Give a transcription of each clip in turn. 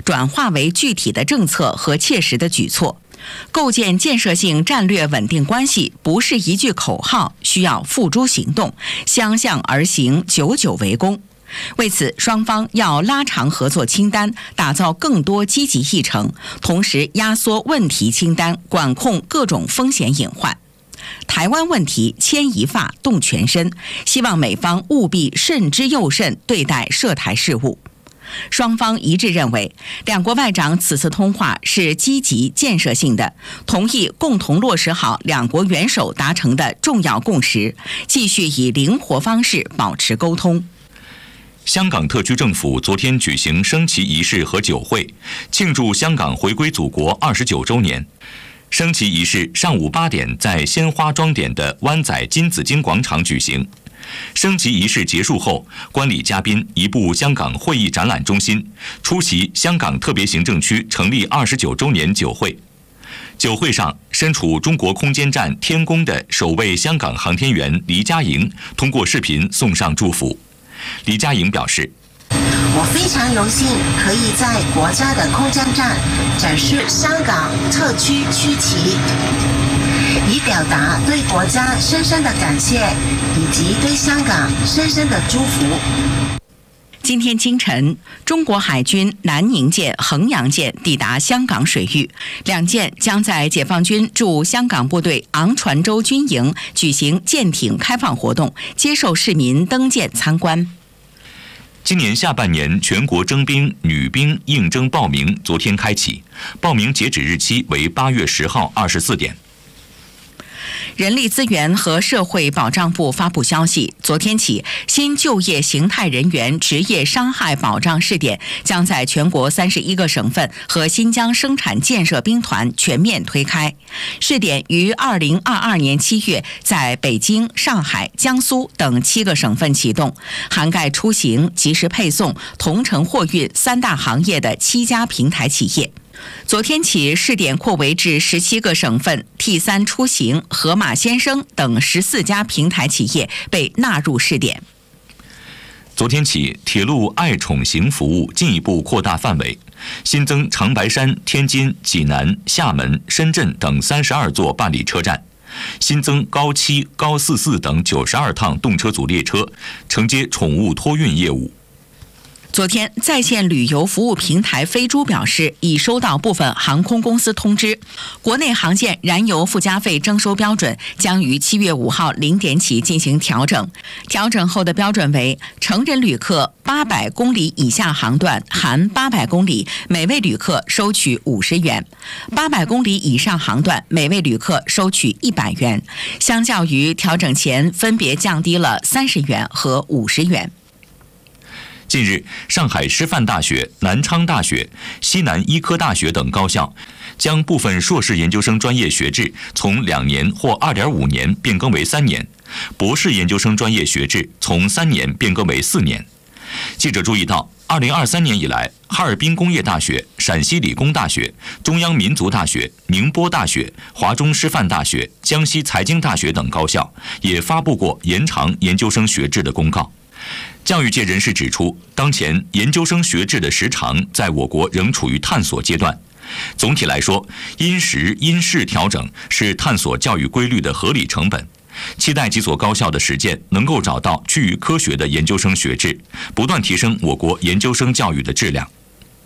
转化为具体的政策和切实的举措。构建建设性战略稳定关系不是一句口号，需要付诸行动，相向而行，久久为功。为此，双方要拉长合作清单，打造更多积极议程，同时压缩问题清单，管控各种风险隐患。台湾问题牵一发动全身，希望美方务必慎之又慎对待涉台事务。双方一致认为，两国外长此次通话是积极建设性的，同意共同落实好两国元首达成的重要共识，继续以灵活方式保持沟通。 香港特区政府昨天举行升旗仪式和酒会，庆祝香港回归祖国29周年。升旗仪式上午8点在鲜花装点的湾仔金紫荆广场举行。升旗仪式结束后，观礼嘉宾移步香港会议展览中心，出席香港特别行政区成立29周年酒会。酒会上，身处中国空间站天宫的首位香港航天员黎佳莹通过视频送上祝福。黎佳莹表示， 我非常荣幸可以在国家的空间站展示香港特区区旗，以表达对国家深深的感谢，以及对香港深深的祝福。 今天清晨，中国海军南宁舰、衡阳舰抵达香港水域，两舰将在解放军驻香港部队昂船洲军营举行舰艇开放活动，接受市民登舰参观。 今年下半年全国征兵女兵应征报名昨天开启，报名截止日期为8月10号24点。 人力资源和社会保障部发布消息，昨天起，新就业形态人员职业伤害保障试点将在全国31个省份和新疆生产建设兵团全面推开。试点于2022年7月在北京、上海、江苏等7个省份启动，涵盖出行、即时配送、同城货运3大行业的7家平台企业。昨天起，试点扩围至17个省份 ，T3 出行、盒马鲜生等14家平台企业被纳入试点。 昨天起，铁路爱宠行服务进一步扩大范围，新增长白山、天津、济南、厦门、深圳等32座办理车站，新增高7、高44等92趟动车组列车，承接宠物托运业务。 昨天，在线旅游服务平台飞猪表示，已收到部分航空公司通知，国内航线燃油附加费征收标准将于7月5号0点起进行调整。调整后的标准为：成人旅客800公里以下航段含800公里，每位旅客收取50元；800公里以上航段，每位旅客收取100元。相较于调整前，分别降低了30元和50元。 近日，上海师范大学、南昌大学、西南医科大学等高校将部分硕士研究生专业学制从2年或2.5年变更为3年，博士研究生专业学制从3年变更为4年。记者注意到，2023年以来，哈尔滨工业大学、陕西理工大学、中央民族大学、宁波大学、华中师范大学、江西财经大学等高校也发布过延长研究生学制的公告。教育界人士指出，当前研究生学制的时长在我国仍处于探索阶段。总体来说，因时因势调整是探索教育规律的合理成本。期待几所高校的实践能够找到趋于科学的研究生学制，不断提升我国研究生教育的质量。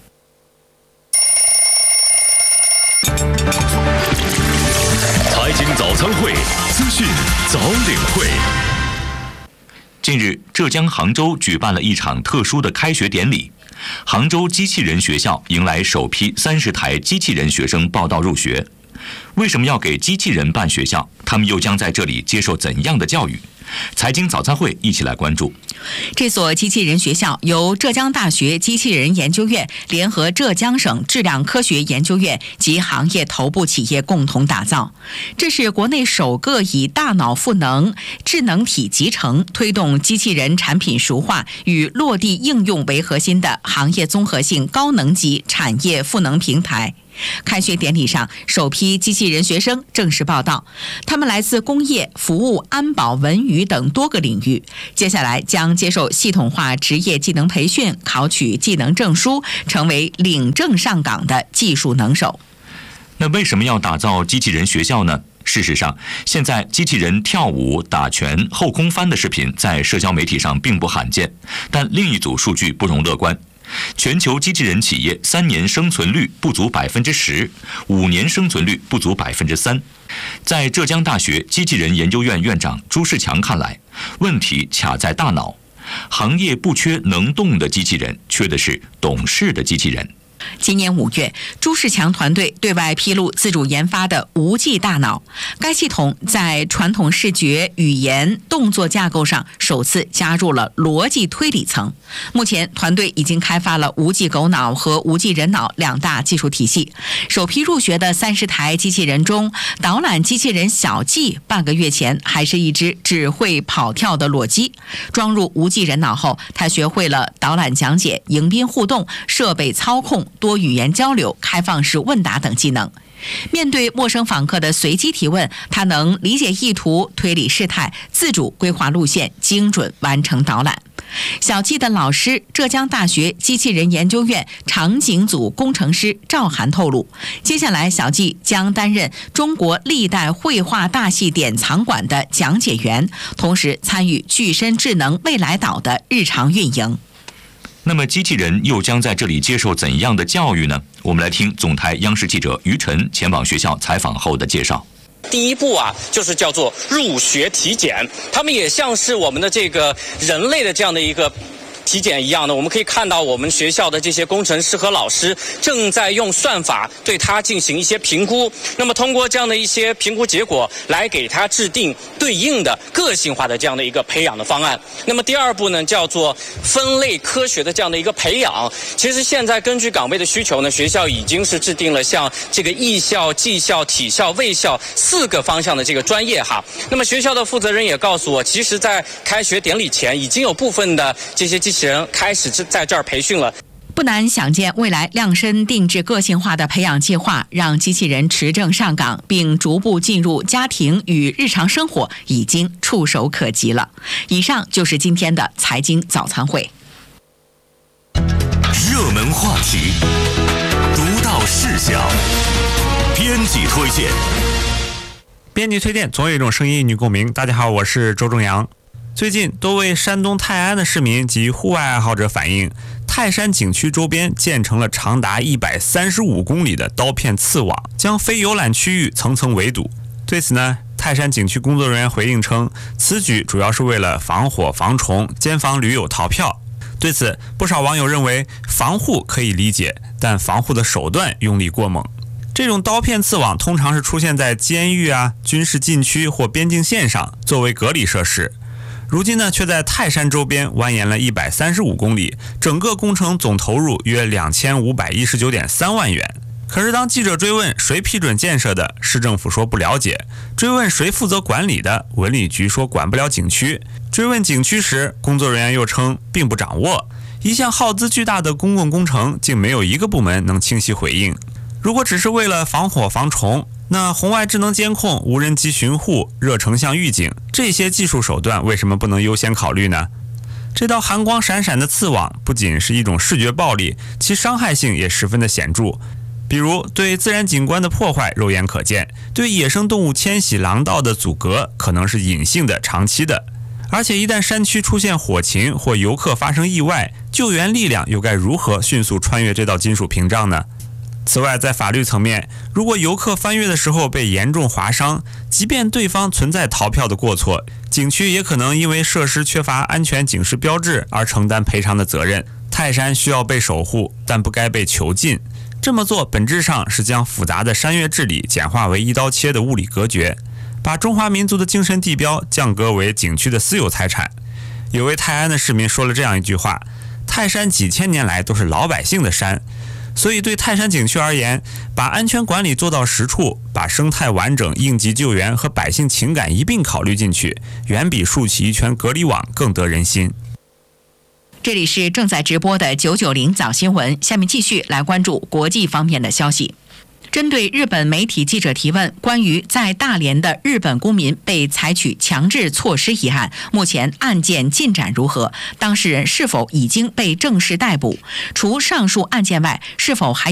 财经早餐会，资讯早领会。 近日，浙江杭州举办了一场特殊的开学典礼。杭州机器人学校迎来首批30台机器人学生报到入学。为什么要给机器人办学校？他们又将在这里接受怎样的教育？财经早餐会一起来关注。 这所机器人学校由浙江大学机器人研究院联合浙江省质量科学研究院及行业头部企业共同打造。这是国内首个以大脑赋能、智能体集成推动机器人产品熟化与落地应用为核心的行业综合性高能级产业赋能平台。开学典礼上，首批机器人学生正式报到，他们来自工业、服务、安保、文娱语等多个领域。接下来将接受系统化职业技能培训，考取技能证书，成为领证上岗的技术能手。 那为什么要打造机器人学校呢？事实上，现在机器人跳舞、打拳、后空翻的视频在社交媒体上并不罕见，但另一组数据不容乐观。全球机器人企业3年生存率不足10%，5年生存率不足3%。在浙江大学机器人研究院院长朱世强看来，问题卡在大脑。行业不缺能动的机器人，缺的是懂事的机器人。 今年5月，朱世强团队对外披露自主研发的无际大脑。该系统在传统视觉、语言、动作架构上首次加入了逻辑推理层。目前，团队已经开发了无际狗脑和无际人脑2大技术体系。首批入学的30台机器人中，导览机器人小季半个月前还是一只只会跑跳的裸鸡。装入无际人脑后，他学会了导览讲解、迎宾互动、设备操控、多语言交流、开放式问答等技能。面对陌生访客的随机提问，他能理解意图、推理事态、自主规划路线、精准完成导览。小季的老师，浙江大学机器人研究院场景组工程师赵涵透露，接下来小季将担任中国历代绘画大戏典藏馆的讲解员，同时参与具身智能未来岛的日常运营。 那么机器人又将在这里接受怎样的教育呢？我们来听总台央视记者于晨前往学校采访后的介绍。 第一步就是叫做入学体检，他们也像是我们的这个人类的这样的一个体检一样的，我们可以看到我们学校的这些工程师和老师正在用算法对它进行一些评估，那么通过这样的一些评估结果来给它制定对应的个性化的这样的一个培养的方案。那么第二步呢，叫做分类科学的这样的一个培养。其实现在根据岗位的需求呢，学校已经是制定了像这个艺校、技校、体校、卫校4个方向的这个专业哈。那么学校的负责人也告诉我，其实在开学典礼前已经有部分的这些机器人开始在这儿培训了。 不难想见，未来量身定制个性化的培养计划，让机器人持证上岗，并逐步进入家庭与日常生活，已经触手可及了。以上就是今天的财经早餐会。 热门话题，独到视角，编辑推荐。 编辑推荐，总有一种声音与你共鸣。大家好，我是周正阳。最近，多位山东泰安的市民及户外爱好者反映，泰山景区周边建成了长达135公里的刀片刺网，将非游览区域层层围堵。对此呢，泰山景区工作人员回应称，此举主要是为了防火防虫，兼防驴友逃票。对此，不少网友认为，防护可以理解，但防护的手段用力过猛。这种刀片刺网通常是出现在监狱军事禁区或边境线上，作为隔离设施。如今呢，却在泰山周边蜿蜒了135公里，整个工程总投入约2519.3万元。可是当记者追问谁批准建设的，市政府说不了解；追问谁负责管理的，文旅局说管不了景区；追问景区时，工作人员又称并不掌握。一项耗资巨大的公共工程，竟没有一个部门能清晰回应。如果只是为了防火防虫，那红外智能监控、无人机巡护、热成像预警这些技术手段为什么不能优先考虑呢？这道寒光闪闪的刺网不仅是一种视觉暴力，其伤害性也十分的显著。比如对自然景观的破坏肉眼可见，对野生动物迁徙廊道的阻隔可能是隐性的、长期的。而且一旦山区出现火情或游客发生意外，救援力量又该如何迅速穿越这道金属屏障呢？此外，在法律层面，如果游客翻越的时候被严重划伤，即便对方存在逃票的过错，景区也可能因为设施缺乏安全警示标志而承担赔偿的责任。泰山需要被守护，但不该被囚禁。这么做本质上是将复杂的山岳治理简化为一刀切的物理隔绝，把中华民族的精神地标降格为景区的私有财产。有位泰安的市民说了这样一句话：泰山几千年来都是老百姓的山，所以对泰山景区而言，把安全管理做到实处，把生态完整、应急救援和百姓情感一并考虑进去，远比竖起一圈隔离网更得人心。 这里是正在直播的990早新闻，下面继续来关注国际方面的消息。 针对日本媒体记者提问关于在大连的日本公民被采取强制措施一案，目前案件进展如何？当事人是否已经被正式逮捕？除上述案件外，是否还